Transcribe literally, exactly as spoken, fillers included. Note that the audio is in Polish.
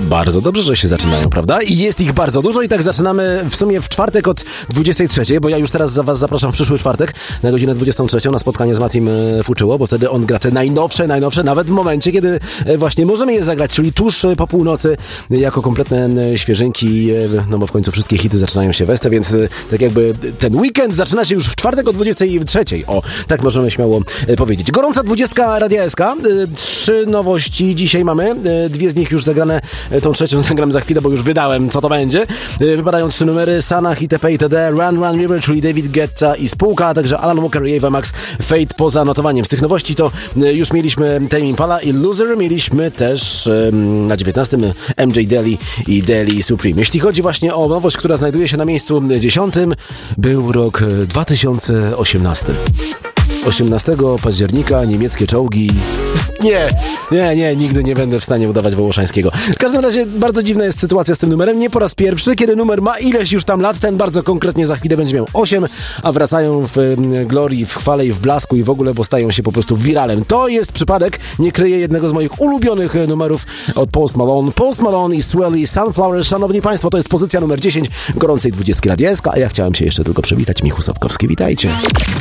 Bardzo dobrze, że się zaczynają, prawda? I jest ich bardzo dużo i tak zaczynamy w sumie w czwartek od dwudziestej trzeciej, bo ja już teraz za was zapraszam w przyszły czwartek na godzinę dwudziestą trzecią na spotkanie z Matim Fuczyło, bo wtedy on gra te najnowsze, najnowsze, nawet w momencie, kiedy właśnie możemy je zagrać, czyli tuż po północy, jako kompletne świeżynki, no bo w końcu wszystkie hity zaczynają się weste, więc tak jakby ten weekend zaczyna się już w czwartek o dwudziestej trzeciej. O, tak możemy śmiało powiedzieć. Gorąca dwudziestka Radia S K. Trzy nowości dzisiaj mamy. Dwie z nich już zagrane, tą trzecią zagram za chwilę, bo już wydałem, co to będzie. Wypadają trzy numery, Sanach itp. itd. Run Run River, czyli David Guetta i spółka, a także Alan Walker i Ava Max, Fate poza notowaniem. Z tych nowości to już mieliśmy Tame Impala i Loser, mieliśmy też na dziewiętnastym M J Daly i Daly Supreme. Jeśli chodzi właśnie o nowość, która znajduje się na miejscu dziesiątym, był rok dwa tysiące osiemnasty. osiemnastego października niemieckie czołgi... Nie, nie, nie, nigdy nie będę w stanie udawać Wołoszańskiego. W każdym razie bardzo dziwna jest sytuacja z tym numerem. Nie po raz pierwszy, kiedy numer ma ileś już tam lat, ten bardzo konkretnie za chwilę będzie miał osiem, a wracają w glorii, w chwale i w blasku i w ogóle, bo stają się po prostu wiralem. To jest przypadek, nie kryję jednego z moich ulubionych numerów od Post Malone. Post Malone i Swelly Sunflower. Szanowni Państwo, to jest pozycja numer dziesięć gorącej dwudziestki Radia S K, a ja chciałem się jeszcze tylko przywitać. Michu Sapkowski, witajcie.